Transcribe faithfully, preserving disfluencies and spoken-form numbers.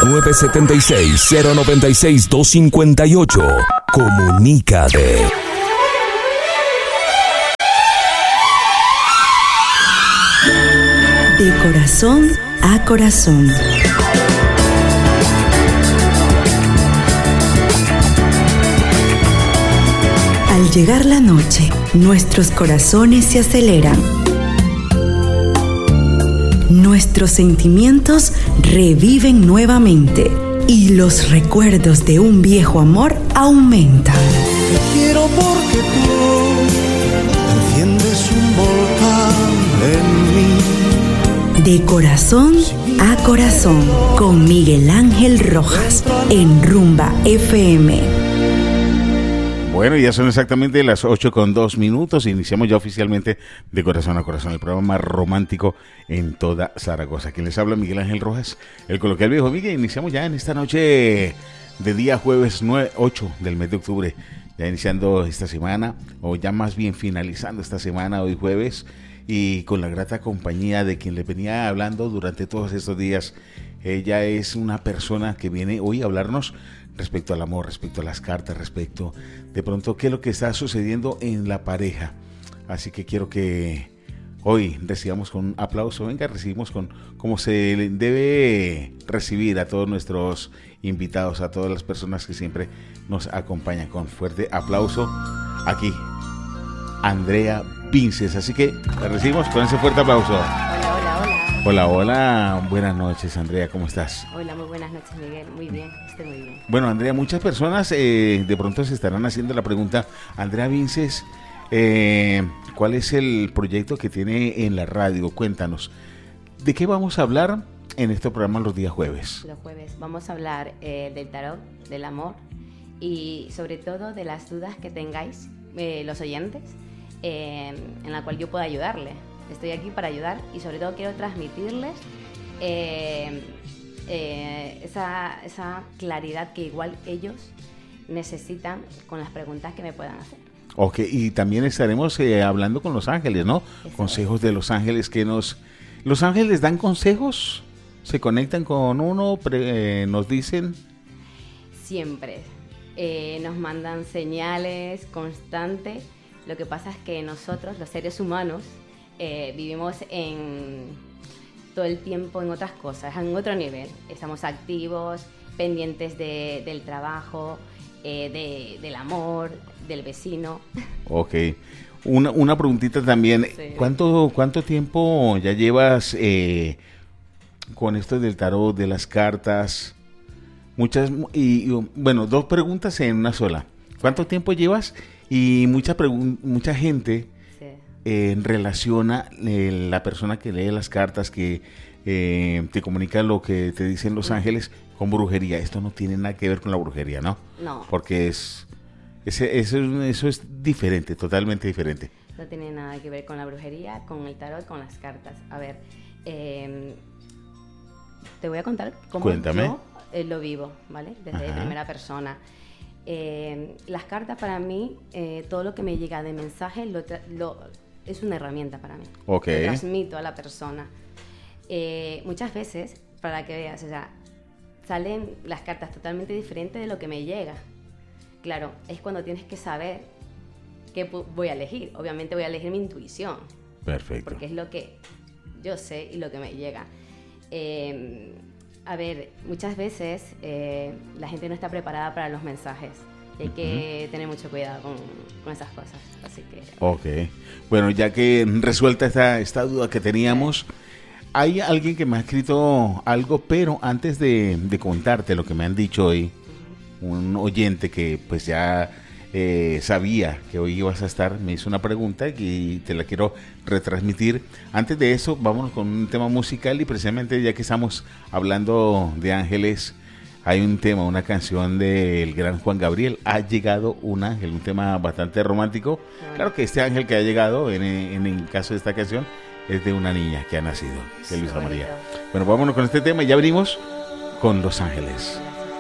nueve siete seis, cero nueve seis, dos cinco ocho. Comunícate. De corazón a corazón. Al llegar la noche, nuestros corazones se aceleran. Nuestros sentimientos reviven nuevamente y los recuerdos de un viejo amor aumentan. Te quiero porque tú enciendes un volcán en mí. De corazón a corazón, con Miguel Ángel Rojas, en Rumba F M. Bueno, ya son exactamente las ocho con dos minutos. Iniciamos ya oficialmente De Corazón a Corazón, el programa más romántico en toda Zaragoza. Quien les habla, Miguel Ángel Rojas, el coloquial viejo Miguel. Iniciamos ya en esta noche de día jueves nueve, ocho del mes de octubre. Ya iniciando esta semana, o ya más bien finalizando esta semana, hoy jueves. Y con la grata compañía de quien le venía hablando durante todos estos días. Ella es una persona que viene hoy a hablarnos respecto al amor, respecto a las cartas, respecto de pronto qué es lo que está sucediendo en la pareja. Así que quiero que hoy recibamos con un aplauso, venga, recibimos con como se debe recibir a todos nuestros invitados, a todas las personas que siempre nos acompañan, con fuerte aplauso aquí, Andrea Vinces. Así que la recibimos con ese fuerte aplauso. Hola, hola, hola. Hola, hola, buenas noches, Andrea, ¿cómo estás? Hola, muy buenas noches, Miguel, muy bien, estoy muy bien. Bueno, Andrea, muchas personas eh, de pronto se estarán haciendo la pregunta, Andrea Vinces, eh, ¿cuál es el proyecto que tiene en la radio? Cuéntanos, ¿de qué vamos a hablar en este programa los días jueves? Los jueves vamos a hablar eh, del tarot, del amor y sobre todo de las dudas que tengáis eh, los oyentes, eh, en la cual yo puedo ayudarle. Estoy aquí para ayudar y sobre todo quiero transmitirles eh, eh, esa, esa claridad que igual ellos necesitan con las preguntas que me puedan hacer. Ok, y también estaremos eh, hablando con los ángeles, ¿no? Eso consejos es. De los ángeles que nos... ¿Los ángeles dan consejos? ¿Se conectan con uno? Pre, eh, ¿Nos dicen? Siempre. Eh, nos mandan señales constantes. Lo que pasa es que nosotros, los seres humanos, Eh, vivimos en todo el tiempo en otras cosas, en otro nivel. Estamos activos, pendientes de, del trabajo, eh, de, del amor, del vecino. Ok. Una, una preguntita también. Sí. ¿Cuánto, ¿Cuánto tiempo ya llevas eh, con esto del tarot, de las cartas? Muchas, y, y bueno, dos preguntas en una sola. ¿Cuánto tiempo llevas? Y mucha, pregun- mucha gente... Eh, relaciona eh, la persona que lee las cartas, que eh, te comunica lo que te dicen los ángeles con brujería. Esto no tiene nada que ver con la brujería, ¿no? No. Porque es, ese, eso, eso es diferente, totalmente diferente. No tiene nada que ver con la brujería, con el tarot, con las cartas. A ver, eh, te voy a contar cómo Cuéntame. yo eh, lo vivo, ¿vale? Desde Ajá. primera persona. Eh, las cartas para mí, eh, todo lo que me llega de mensaje lo, lo es una herramienta para mí. Okay. Lo transmito a la persona. Eh, muchas veces, para que veas, o sea, salen las cartas totalmente diferentes de lo que me llega. Claro, es cuando tienes que saber qué voy a elegir. Obviamente voy a elegir mi intuición. Perfecto. Porque es lo que yo sé y lo que me llega. Eh, a ver, muchas veces eh, la gente no está preparada para los mensajes. Y hay que uh-huh. tener mucho cuidado con, con esas cosas. Así que... Ok. Bueno, ya que resuelta esta, esta duda que teníamos, hay alguien que me ha escrito algo, pero antes de, de contarte lo que me han dicho hoy, uh-huh. un oyente que pues ya eh, sabía que hoy ibas a estar, me hizo una pregunta y te la quiero retransmitir. Antes de eso, vámonos con un tema musical y precisamente ya que estamos hablando de ángeles, hay un tema, una canción del gran Juan Gabriel, Ha llegado un ángel, un tema bastante romántico. Claro que este ángel que ha llegado, en, en el caso de esta canción, es de una niña que ha nacido, de Luisa María. Bueno, vámonos con este tema y ya venimos con Los Ángeles.